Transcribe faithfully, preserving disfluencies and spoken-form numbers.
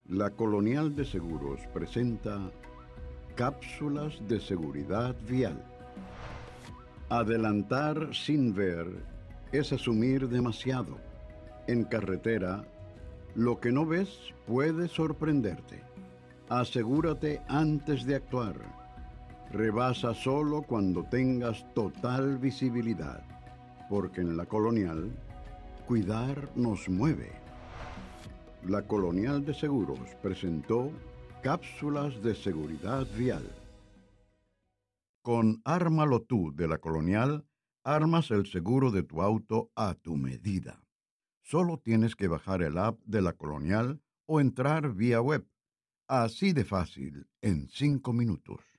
La Colonial de Seguros presenta cápsulas de seguridad vial. Adelantar sin ver es asumir demasiado. En carretera, lo que no ves puede sorprenderte. Asegúrate antes de actuar. Rebasa solo cuando tengas total visibilidad, porque en la Colonial, cuidar nos mueve. La Colonial de Seguros presentó cápsulas de seguridad vial. Con Ármalo Tú de la Colonial, armas el seguro de tu auto a tu medida. Solo tienes que bajar el app de la Colonial o entrar vía web. Así de fácil, en cinco minutos.